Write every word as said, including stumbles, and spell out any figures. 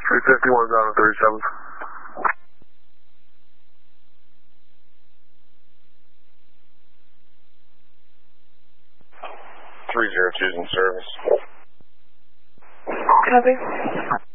three fifty-one down to thirty-seventh. three zero two's in service. Copy.